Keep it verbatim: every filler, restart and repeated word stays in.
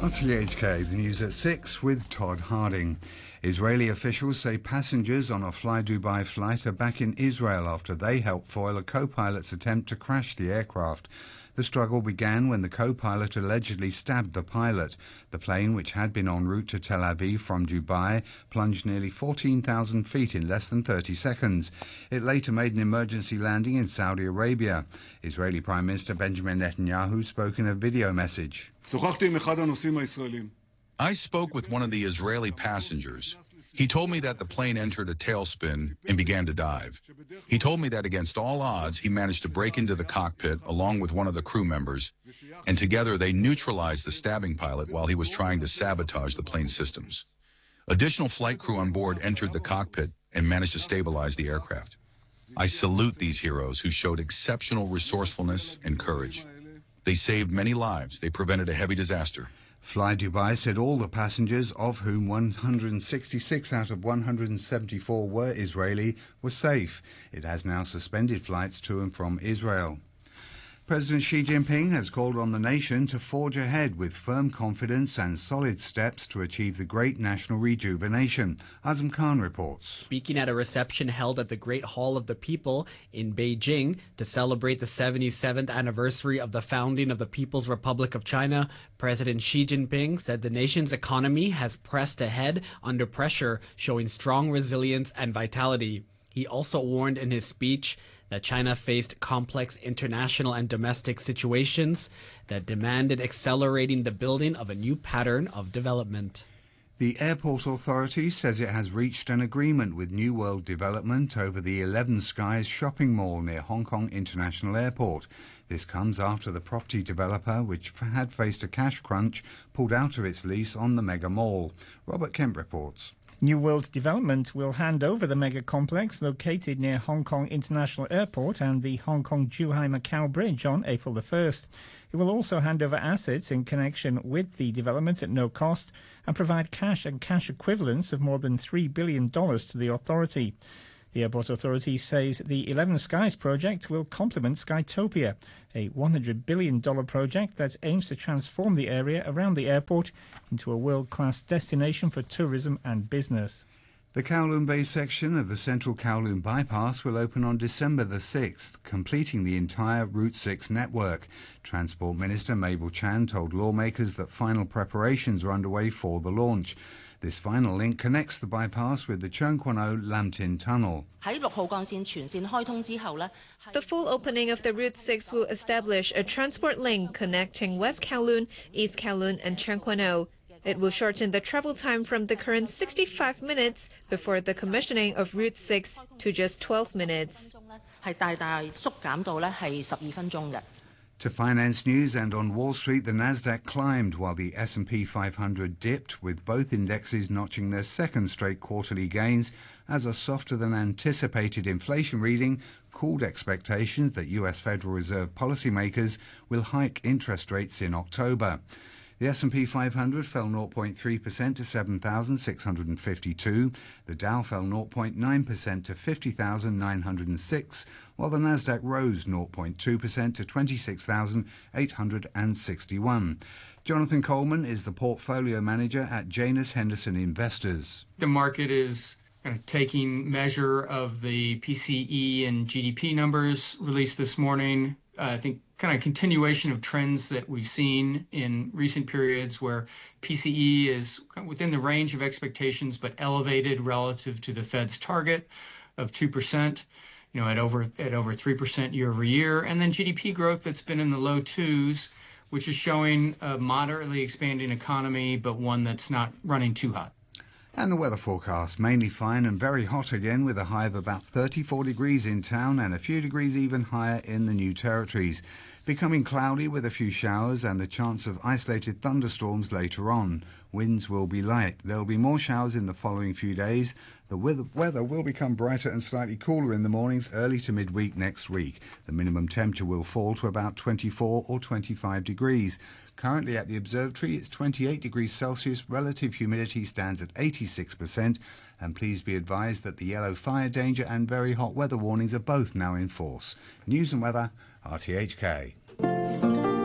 R T H K, the news at six with Todd Harding. Israeli officials say passengers on a Fly Dubai flight are back in Israel after they helped foil a co-pilot's attempt to crash the aircraft. The struggle began when the co-pilot allegedly stabbed the pilot. The plane, which had been en route to Tel Aviv from Dubai, plunged nearly fourteen thousand feet in less than thirty seconds. It later made an emergency landing in Saudi Arabia. Israeli Prime Minister Benjamin Netanyahu spoke in a video message. I spoke with one of the Israeli passengers. He told me that the plane entered a tailspin and began to dive. He told me that against all odds, he managed to break into the cockpit along with one of the crew members, and together they neutralized the stabbing pilot while he was trying to sabotage the plane's systems. Additional flight crew on board entered the cockpit and managed to stabilize the aircraft. I salute these heroes who showed exceptional resourcefulness and courage. They saved many lives. They prevented a heavy disaster. Fly Dubai said all the passengers, of whom one hundred sixty-six out of one hundred seventy-four were Israeli, were safe. It has now suspended flights to and from Israel. President Xi Jinping has called on the nation to forge ahead with firm confidence and solid steps to achieve the great national rejuvenation. Azam Khan reports. Speaking at a reception held at the Great Hall of the People in Beijing to celebrate the seventy-seventh anniversary of the founding of the People's Republic of China, President Xi Jinping said the nation's economy has pressed ahead under pressure, showing strong resilience and vitality. He also warned in his speech that China faced complex international and domestic situations that demanded accelerating the building of a new pattern of development. The Airport Authority says it has reached an agreement with New World Development over the Eleven Skies shopping mall near Hong Kong International Airport. This comes after the property developer, which had faced a cash crunch, pulled out of its lease on the mega mall. Robert Kemp reports. New World Development will hand over the mega complex located near Hong Kong International Airport and the Hong Kong-Zhuhai-Macau Bridge on April the first. It will also hand over assets in connection with the development at no cost and provide cash and cash equivalents of more than three billion dollars to the authority. The Airport Authority says the Eleven Skies project will complement Skytopia, a one hundred billion dollars project that aims to transform the area around the airport into a world-class destination for tourism and business. The Kowloon Bay section of the Central Kowloon Bypass will open on December the sixth, completing the entire Route six network. Transport Minister Mabel Chan told lawmakers that final preparations are underway for the launch. This final link connects the bypass with the Cheung Kwan O Lam Tin Tunnel. The full opening of the Route six will establish a transport link connecting West Kowloon, East Kowloon and Cheung Kwan O. It will shorten the travel time from the current sixty-five minutes before the commissioning of Route six to just twelve minutes. To finance news, and on Wall Street, the Nasdaq climbed while the S and P five hundred dipped, with both indexes notching their second straight quarterly gains as a softer than anticipated inflation reading cooled expectations that U S Federal Reserve policymakers will hike interest rates in October. The S and P five hundred fell zero point three percent to seven thousand six hundred fifty-two. The Dow fell zero point nine percent to fifty thousand nine hundred six, while the Nasdaq rose zero point two percent to twenty-six thousand eight hundred sixty-one. Jonathan Coleman is the portfolio manager at Janus Henderson Investors. The market is kind of taking measure of the P C E and G D P numbers released this morning. Uh, I think kind of continuation of trends that we've seen in recent periods where P C E is within the range of expectations but elevated relative to the Fed's target of two percent, you know, at over at over three percent year over year. And then G D P growth that's been in the low twos, which is showing a moderately expanding economy, but one that's not running too hot. And the weather forecast, mainly fine and very hot again, with a high of about thirty-four degrees in town and a few degrees even higher in the New Territories. Becoming cloudy with a few showers and the chance of isolated thunderstorms later on. Winds will be light. There will be more showers in the following few days. The weather will become brighter and slightly cooler in the mornings early to midweek next week. The minimum temperature will fall to about twenty-four or twenty-five degrees. Currently at the observatory, it's twenty-eight degrees Celsius. Relative humidity stands at eighty-six percent. And please be advised that the yellow fire danger and very hot weather warnings are both now in force. News and weather, R T H K.